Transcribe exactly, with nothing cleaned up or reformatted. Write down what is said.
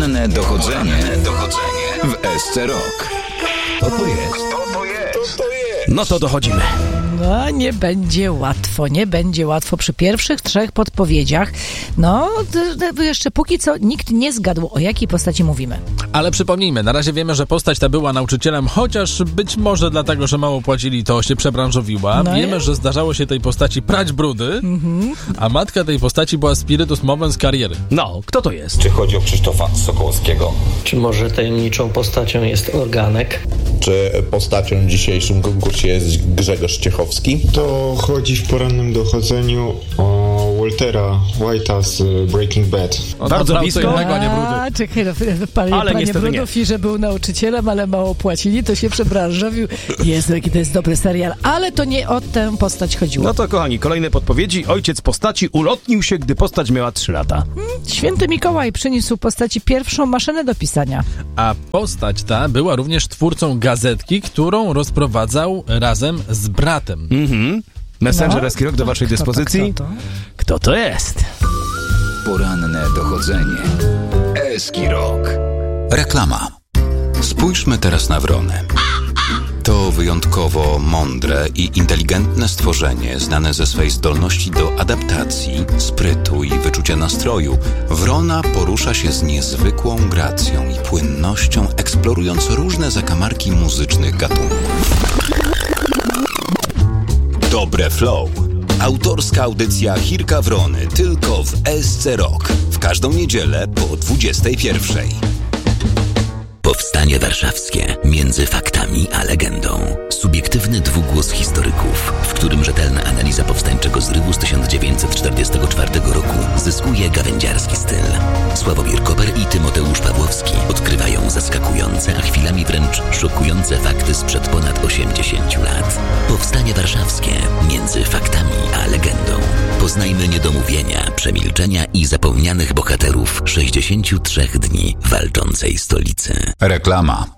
Poranne dochodzenie, dochodzenie w S C Rock. To to jest. To to jest. No to dochodzimy. No, nie będzie łatwo, nie będzie łatwo przy pierwszych trzech podpowiedziach. No, d- d- jeszcze póki co nikt nie zgadł, o jakiej postaci mówimy. Ale przypomnijmy, na razie wiemy, że postać ta była nauczycielem, chociaż być może dlatego, że mało płacili, to się przebranżowiła. No wiemy, jest. że zdarzało się tej postaci prać brudy, mm-hmm. a matka tej postaci była spiritus movens kariery. No, kto to jest? Czy chodzi o Krzysztofa Sokołowskiego? Czy może tajemniczą postacią jest Organek? Czy postacią w dzisiejszym konkursie jest Grzegorz Ciechowski? To chodzi w porannym dochodzeniu o Waltera White'a z Breaking Bad. On Bardzo brał blisko. co innego, a nie brudy. A, czekaj, no, panie, Ale panie niestety Brudów, i że był nauczycielem, ale mało płacili, to się przebranżowił. Jezu, jaki to jest dobry serial. Ale to nie o tę postać chodziło. No to kochani, kolejne podpowiedzi. Ojciec postaci ulotnił się, gdy postać miała trzy lata. Święty Mikołaj przyniósł postaci pierwszą maszynę do pisania. A postać ta była również twórcą gazetki, którą rozprowadzał razem z bratem. Mhm. Messenger No, S C Rock do waszej kto to, dyspozycji. kto to? Kto to jest? Poranne dochodzenie. Eski Rock. Reklama. Spójrzmy teraz na wronę. To wyjątkowo mądre i inteligentne stworzenie, znane ze swej zdolności do adaptacji, sprytu i wyczucia nastroju. Wrona porusza się z niezwykłą gracją i płynnością, eksplorując różne zakamarki muzycznych gatunków. Dobre Flow. Autorska audycja Chirka Wrony tylko w S C Rock. W każdą niedzielę po dwudziestej pierwszej. Powstanie Warszawskie. Między faktami a legendą. Subiektywny dwugłos historyków, w którym rzetelna analiza powstańczego zrywu z tysiąc dziewięćset czterdziestego czwartego roku zyskuje gawędziarski styl. Sławomir Koper i Tymoteusz Pawłowski odkrywają zaskakujące, a chwilami wręcz szokujące fakty sprzed ponad osiemdziesięciu lat. Powstanie Warszawskie. Między faktami a legendą. Poznajmy niedomówienia, przemilczenia i zapomnianych bohaterów sześćdziesięciu trzech dni walczącej stolicy. Reklama.